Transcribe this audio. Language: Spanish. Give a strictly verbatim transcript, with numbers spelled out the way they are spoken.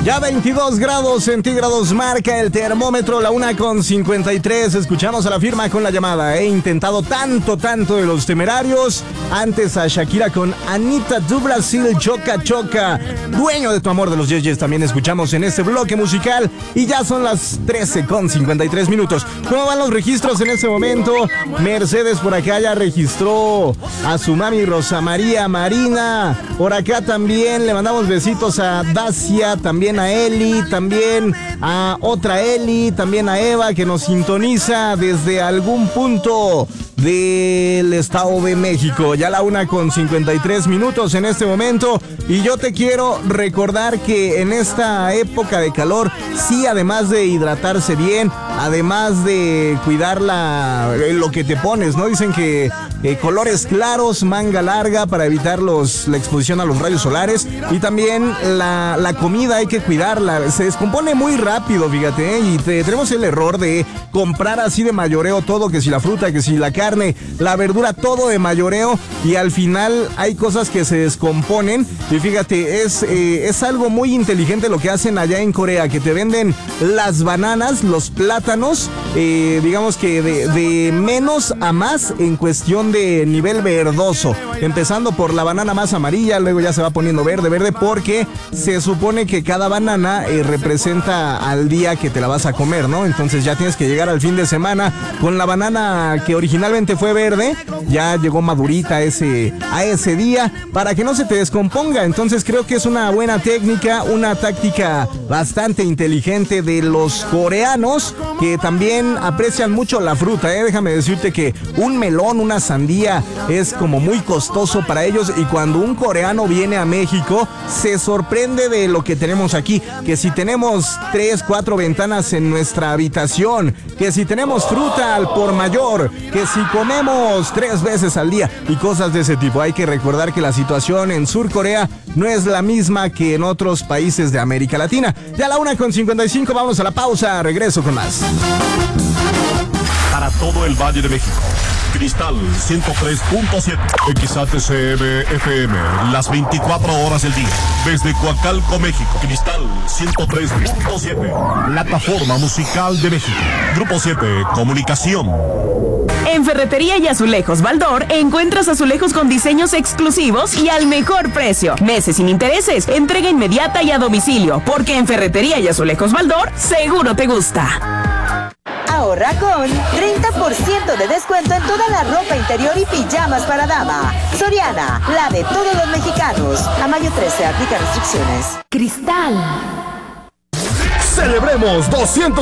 Ya veintidós grados centígrados marca el termómetro, la una con cincuenta y tres. Escuchamos a la firma con la llamada. He intentado tanto, tanto de Los Temerarios. Antes a Shakira con Anita do Brasil, Choca Choca. Dueño de tu amor de los Yes Yes también escuchamos en este bloque musical. Y ya son las trece con cincuenta y tres minutos. ¿Cómo van los registros en este momento? Mercedes por acá ya registró a su mami Rosa María Marina. Por acá también le mandamos besitos a Dacia, también a Eli, también a otra Eli, también a Eva que nos sintoniza desde algún punto del Estado de México. Ya la una con cincuenta y tres minutos en este momento. Y yo te quiero recordar que en esta época de calor, sí, además de hidratarse bien, además de cuidar la, lo que te pones, ¿no? Dicen que eh, colores claros, manga larga para evitar los, la exposición a los rayos solares. Y también la, la comida hay que cuidarla. Se descompone muy rápido, fíjate, ¿eh? Y te, tenemos el error de comprar así de mayoreo todo, que si la fruta, que si la carne, la verdura, todo de mayoreo, y al final hay cosas que se descomponen. Y fíjate, es, eh, es algo muy inteligente lo que hacen allá en Corea, que te venden las bananas, los plátanos, eh, digamos que de, de menos a más en cuestión de nivel verdoso, empezando por la banana más amarilla, luego ya se va poniendo verde, verde, porque se supone que cada banana eh, representa al día que te la vas a comer, ¿no? Entonces ya tienes que llegar al fin de semana con la banana que originalmente fue verde, ya llegó madurita ese, a ese día, para que no se te descomponga. Entonces creo que es una buena técnica, una táctica bastante inteligente de los coreanos, que también aprecian mucho la fruta, ¿eh? Déjame decirte que un melón, una sandía es como muy costoso para ellos, y cuando un coreano viene a México se sorprende de lo que tenemos aquí, que si tenemos tres, cuatro ventanas en nuestra habitación, que si tenemos fruta al por mayor, que si comemos tres veces al día y cosas de ese tipo. Hay que recordar que la situación en Sur Corea no es la misma que en otros países de América Latina. Ya a la una con cincuenta y cinco, vamos a la pausa, regreso con más. Para todo el Valle de México, Cristal ciento tres punto siete, X H C M F M, las veinticuatro horas del día. Desde Coacalco, México, Cristal ciento tres punto siete, plataforma musical de México. Grupo siete, Comunicación. En Ferretería y Azulejos Baldor encuentras azulejos con diseños exclusivos y al mejor precio. Meses sin intereses, entrega inmediata y a domicilio, porque en Ferretería y Azulejos Baldor seguro te gusta. Ahorra con treinta por ciento de descuento en toda la ropa interior y pijamas para dama. Soriana, la de todos los mexicanos. A mayo trece, aplica restricciones. Cristal. Celebremos doscientos